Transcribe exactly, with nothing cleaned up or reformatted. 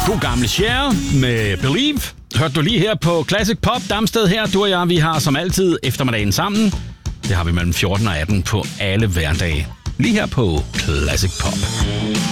God gamle Cher med Believe. Hørte du lige her på Classic Pop. Damsted her, du og jeg, vi har som altid eftermiddagen sammen. Det har vi mellem fjorten og atten på alle hverdage. Lige her på Classic Pop.